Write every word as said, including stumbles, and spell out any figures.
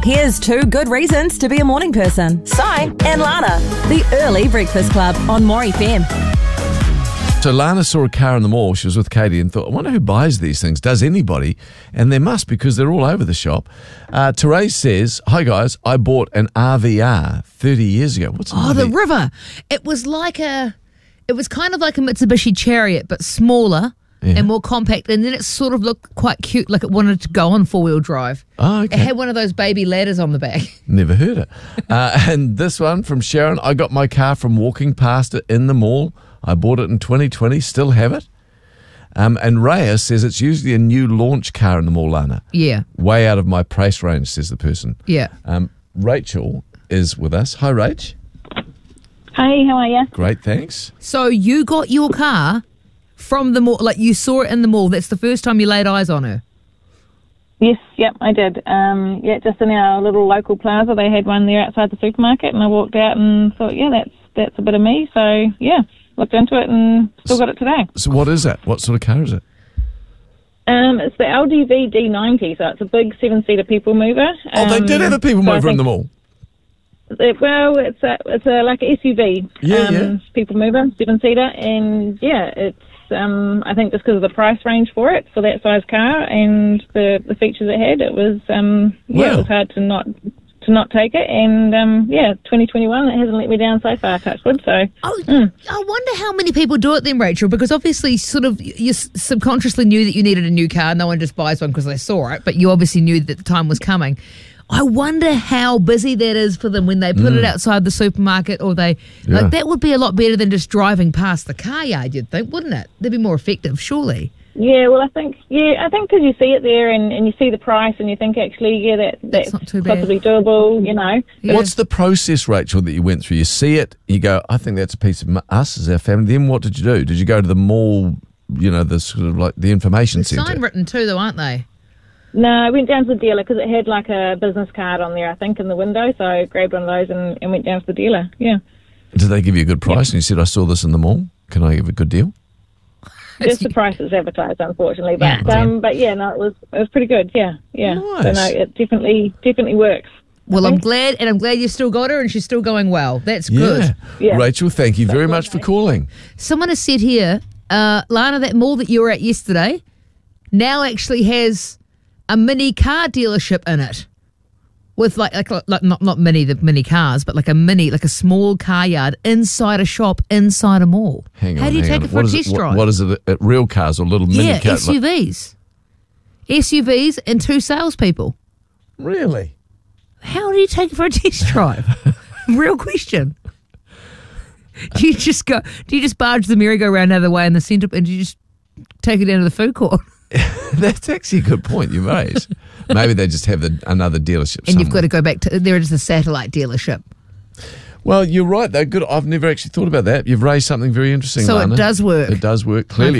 Here's two good reasons to be a morning person. Si and Lana. The Early Breakfast Club on More F M. So Lana saw a car in the mall. She was with Katie and thought, I wonder who buys these things. Does anybody? And there must, because they're all over the shop. Uh, Therese says, hi guys, I bought an R V R thirty years ago. What's an Oh, R V R? the River. It was like a, it was kind of like a Mitsubishi Chariot, but smaller Yeah. and more compact. And then it sort of looked quite cute, like it wanted to go on four-wheel drive. Oh, It okay. had one of those baby ladders on the back. Never heard it. Uh, and this one from Sharon, I got my car from walking past it in the mall. I bought it in twenty twenty, still have it. Um, and Raya says it's usually a new launch car in the mall, Lana. Yeah, Way out of my price range, says the person. yeah. Um, Rachel is with us. Hi, Rach. Hey, how are you? Great, thanks. So you got your car from the mall, like you saw it in the mall. That's the first time you laid eyes on her. Yes, yep, I did. Um, yeah, just in our little local plaza, they had one there outside the supermarket, and I walked out and thought, yeah, that's that's a bit of me. So yeah, looked into it and still got it today. So what is that? What sort of car is it? Um, it's the L D V D ninety, so it's a big seven-seater people mover. Oh, they Um, did have a people so I mover in think- the mall. It, well, it's a it's a like a S U V. Yeah, um, yeah. People mover, seven-seater, and yeah, it's um, I think just because of the price range for it for that size car and the the features it had, it was um, yeah, Wow. it was hard to not to not take it. And um, yeah, twenty twenty-one, it hasn't let me down so far, touch wood. So Oh, I wonder how many people do it then, Rachel, because obviously sort of you s- subconsciously knew that you needed a new car. No one just buys one because they saw it, but you obviously knew that the time was coming. I wonder how busy that is for them when they put it outside the supermarket or they, Yeah. like that would be a lot better than just driving past the car yard, you'd think, wouldn't it? That'd be more effective, surely. yeah, well, I think yeah, I think because you see it there and, and you see the price and you think actually yeah, that that's, not too bad. possibly doable, you know. Yeah. What's the process, Rachel, that you went through? You see it, you go, I think that's a piece of m- us as our family. Then what did you do? Did you go to the mall, you know, the sort of like the information Sign centre? written too, though, aren't they? No, I went down to the dealer because it had like a business card on there, I think, in the window. So I grabbed one of those and, and went down to the dealer. Yeah, Did they give you a good price? And you said, I saw this in the mall. Can I give a good deal? just the price is advertised, unfortunately. But Yeah. um, but yeah, no, it was it was pretty good. Yeah, yeah. So Nice. no, it definitely definitely works. Well, I'm think- glad, and I'm glad you still got her and she's still going well. That's good. Yeah. Yeah. Rachel, thank you very much for calling. Someone has said here, uh, Lana, that mall that you were at yesterday now actually has a mini car dealership in it with like, like, like not, not mini, the mini cars, but like a mini, like a small car yard inside a shop, inside a mall. Hang on. How do you hang take on. it for What a is test What- drive? what is it? At real cars or little mini yeah, cars? S U Vs. S U Vs and two salespeople. Really? How do you take it for a test drive? Real question. Do you just go? Do you just barge the merry-go-round out of the way in the centre, and do you just take it down to the food court? That's actually a good point you raise. Maybe they just have the, another dealership And you've somewhere. got to go back to there. It is a satellite dealership, Well, you're right, though. Good. I've never actually thought about that. You've raised something very interesting, so Lana. it does work. It does work, clearly.